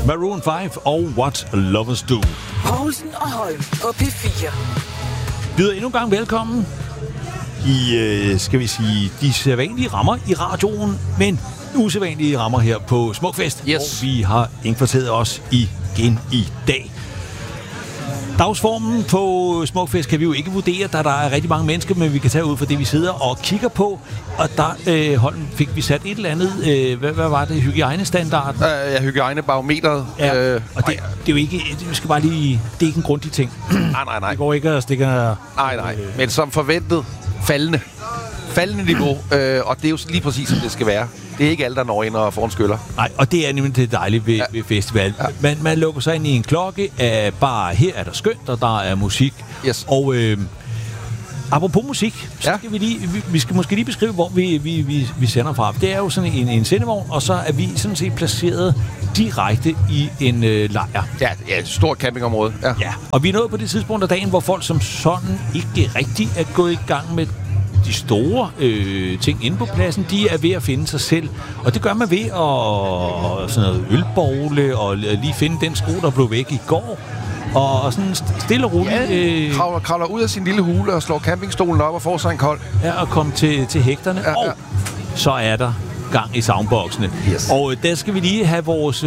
Maroon 5 og What Lovers Do. Poulsen og Holm på P4. Byder endnu en gang velkommen i, skal vi sige, de sædvanlige rammer i radioen, men usædvanlige rammer her på Smukfest. Yes. Og vi har indkvarteret os igen i dag. Dagsformen på Smukfest kan vi jo ikke vurdere, da der er rigtig mange mennesker, men vi kan tage ud for det, vi sidder og kigger på. Og der Holm, fik vi sat et eller andet, hvad var det, hygiejnestandarden? Ja, hygiejnebarometeret. Ja, og det er jo ikke, vi skal bare lige, det er ikke en grundig ting. Nej. Det går ikke at stikke... Nej. Men som forventet, faldende niveau, og det er jo lige præcis, som det skal være. Det er ikke alle, der når ind og får en skyller. Nej, og det er nemlig det dejlige ved festival. Ja. Man lukker sig ind i en klokke af bare, her er der skønt, og der er musik. Yes. Og apropos musik, så skal vi skal måske lige beskrive, hvor vi sender fra. Det er jo sådan en sendevogn, og så er vi sådan set placeret direkte i en lejr. Ja, et stort campingområde. Ja, og vi er nået på det tidspunkt af dagen, hvor folk som sådan ikke rigtig er gået i gang med de store ting inde på pladsen. De er ved at finde sig selv. Og det gør man ved at sådan noget ølbogle og lige finde den sko, der blev væk i går. Og sådan stille og roligt. Kravler ud af sin lille hule og slår campingstolen op og får sig en kold. Ja, og komme til hægterne. Ja, og så er der gang i soundboxene. Yes. Og der skal vi lige have vores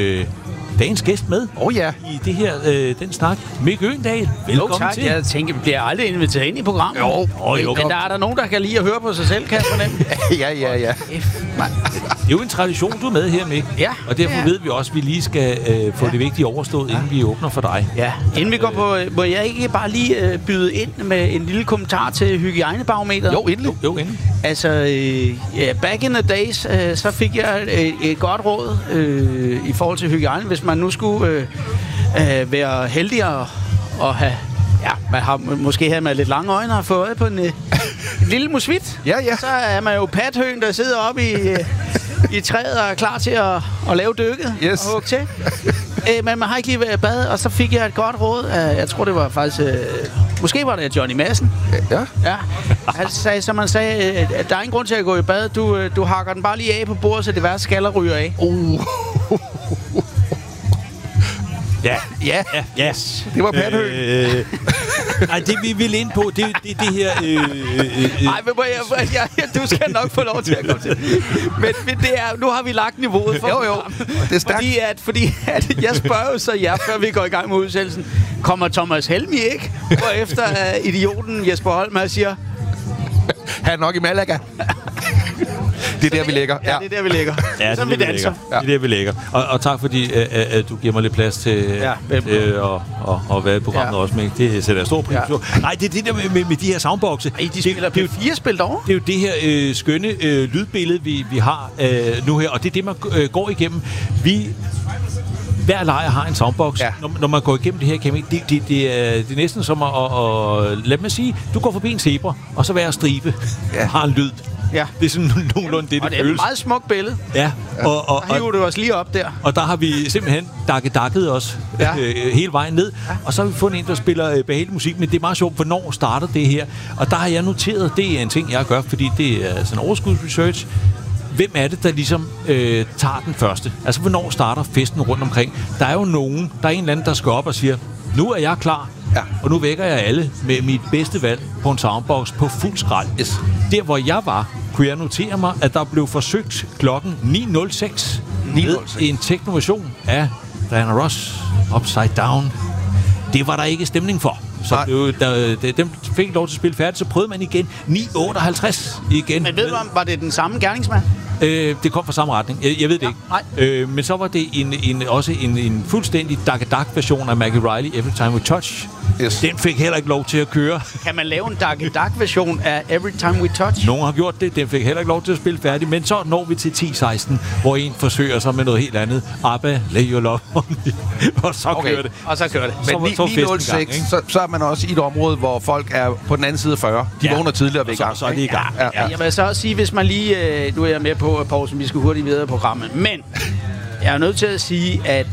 dagens gæst med. I det her, den snak. Mick Øgendahl, velkommen til. Jeg tænker, vi bliver aldrig inviteret ind i programmet. Jo. Men der er der nogen, der kan lide at høre på sig selv, kan jeg fornemme. Ja. Det er jo en tradition, du er med her, Mick. Ja. Og derfor ved vi også, at vi lige skal få det vigtige overstået, inden vi åbner for dig. Ja. Inden vi går på, må jeg ikke bare lige byde ind med en lille kommentar til hygiejnebarometeret? Jo, endelig. Jo, endelig. Altså, back in the days, så fik jeg et godt råd i forhold til hygiejne. Hvis man nu skulle være heldig og have... Ja, man har måske her med lidt lange øjne og fået øje på en lille musvit. Ja. Så er man jo pathøen, der sidder oppe i træet og er klar til at lave dykket Yes. og hugge til. Men man har ikke lige været i bad, og så fik jeg et godt råd. Jeg tror, det var faktisk... måske var det Johnny Madsen. Ja. Han sagde, som man sagde, at der er ingen grund til at gå i bad. Du hakker den bare lige af på bordet, så det værste skaller ryger af. Ja. Det var pathøen. Nej, det vi vil ind på, det her... Nej, men du skal nok få lov til at komme til. Men det er, nu har vi lagt niveauet for programmet. Det er stærkt. Fordi jeg spørger jo så jer, før vi går i gang med udsendelsen, kommer Thomas Helmi ikke? Og efter idioten Jesper Holm siger... Han er nok i Malaga. Det er der, vi ligger. Ja, det er der, vi ligger. Ja, det er vi danser. Det er der, vi ligger. Og tak fordi, at du giver mig lidt plads til at være i programmet også, med. Det sætter jeg stor pris på. Nej, det er det der med de her soundboxe. De spiller P4-spil derovre. Det er jo det her skønne lydbillede, vi har nu her, og det er det, man går igennem. Hver lejr har en soundbox. Ja. Når man går igennem det her camping, det er næsten som at lad mig sige, du går forbi en zebra, og så hver stribe har en lyd. Ja. Det er sådan nogenlunde det og det er føles. et meget smukt billede. Ja. Og hiver du os lige op der. Og der har vi simpelthen dakket os hele vejen ned. Ja. Og så har vi fundet en, der spiller behagelig musik, men det er meget sjovt, hvornår starter det her. Og der har jeg noteret, det er en ting, jeg gør, fordi det er sådan en overskudsresearch. Hvem er det, der ligesom tager den første? Altså, hvornår starter festen rundt omkring? Der er jo nogen, der er en eller anden, der skal op og siger, nu er jeg klar, og nu vækker jeg alle med mit bedste valg på en soundbox på fuld skrald. Yes. Der, hvor jeg var, kunne jeg notere mig, at der blev forsøgt klokken 9.06 med en teknoversion af Diana Ross, Upside Down. Det var der ikke stemning for. Så dem fik lov til at spille færdigt, så prøvede man igen 9.58 igen. Men ved du, var det den samme gerningsmand? Det kom fra samme retning. Jeg ved det ikke. Men så var det også en fuldstændig Dak-Dak-version af Maggie Riley, Every Time We Touch. Yes. Den fik heller ikke lov til at køre. Kan man lave en Dak-Dak-version af Every Time We Touch? Nogen har gjort det. Den fik heller ikke lov til at spille færdig. Men så når vi til 10.16, hvor en forsøger sig med noget helt andet. ABBA, Lay Your Love On Me. Og så kører det. Og så kører det. Men 9.06, så er man også i et område, hvor folk er på den anden side af 40. De vågner tidligere ved i gang. Så er de i gang. Ja. Jeg vil så også sige, hvis man lige... Nu er jeg med på, Poulsen, vi skal hurtigt videre i programmet. Men jeg er nødt til at sige, at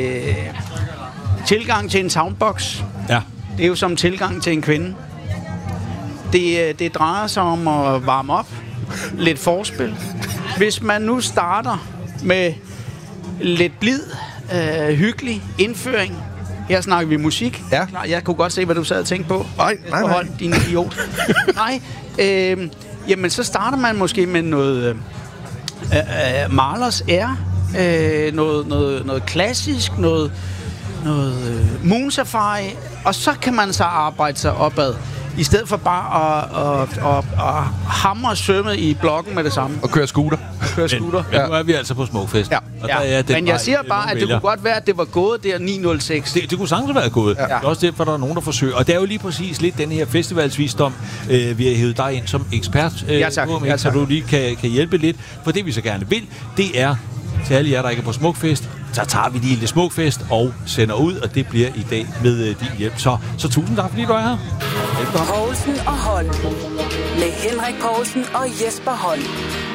tilgang til en soundbox, det er jo som tilgang til en kvinde. Det drejer sig om at varme op. Lidt forspil. Hvis man nu starter med lidt blid hyggelig indføring. Her snakker vi musik. Ja. Klar, jeg kunne godt se, hvad du sad og tænkte på. Nej. Hold, din idiot. Nej. Jamen, så starter man måske med noget Mahlers Air. Noget klassisk, noget Moon Safari. Og så kan man så arbejde sig opad. I stedet for bare at hamre sømmet i blokken med det samme. Og køre scooter. Men nu er vi altså på Smukfest. Ja. Og der er den Men jeg siger bare, at det kunne godt være, at det var gået der 906. Det kunne sagtens være gået. Ja. Det er også derfor, der er nogen, der forsøger. Og det er jo lige præcis lidt den her festivalsvisdom, vi har hævet dig ind som ekspert. Så du lige kan hjælpe lidt. For det, vi så gerne vil, det er til alle jer, der ikke er på Smukfest, så tager vi lige lidt Smukfest og sender ud, og det bliver i dag med din hjælp. Så tusind tak, fordi du er her. Poulsen og Holm. Med Henrik Poulsen og Jesper Holm.